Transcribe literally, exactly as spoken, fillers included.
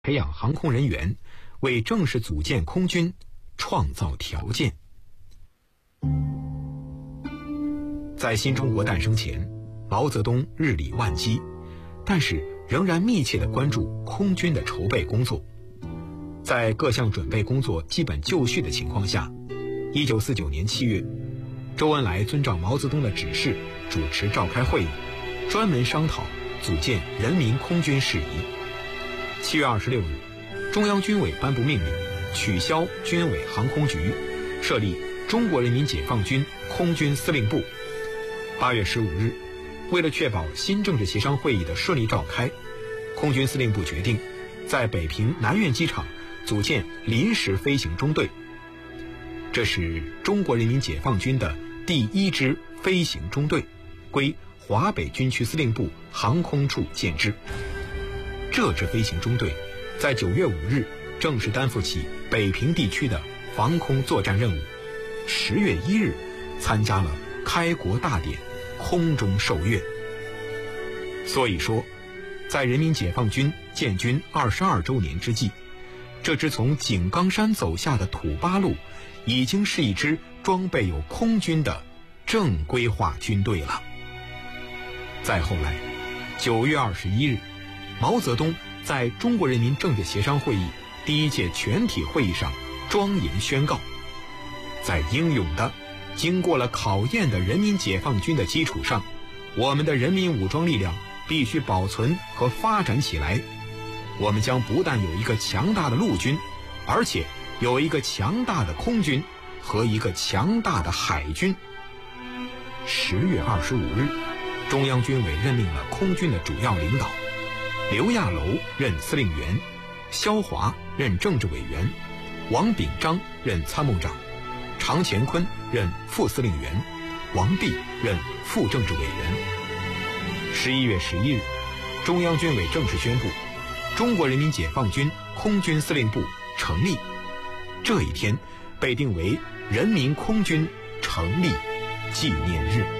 培养航空人员，为正式组建空军创造条件。在新中国诞生前，毛泽东日理万机，但是仍然密切地关注空军的筹备工作。在各项准备工作基本就绪的情况下，一九四九年七月，周恩来遵照毛泽东的指示，主持召开会议，专门商讨组建人民空军事宜。七月二十六日，中央军委颁布命令，取消军委航空局，设立中国人民解放军空军司令部。八月十五日，为了确保新政治协商会议的顺利召开，空军司令部决定在北平南苑机场组建临时飞行中队。这是中国人民解放军的第一支飞行中队，归华北军区司令部航空处建制。这支飞行中队在九月五日正式担负起北平地区的防空作战任务，十月一日参加了开国大典，空中受阅。所以说，在人民解放军建军二十二周年之际，这支从井冈山走下的土八路已经是一支装备有空军的正规化军队了。再后来，九月二十一日，毛泽东在中国人民政治协商会议第一届全体会议上庄严宣告，在英勇的、经过了考验的人民解放军的基础上，我们的人民武装力量必须保存和发展起来。我们将不但有一个强大的陆军，而且有一个强大的空军和一个强大的海军。十月二十五日，中央军委任命了空军的主要领导，刘亚楼任司令员，萧华任政治委员，王秉章任参谋长，常乾坤任副司令员，王弼任副政治委员。十一月十一日，中央军委正式宣布中国人民解放军空军司令部成立。这一天被定为人民空军成立纪念日。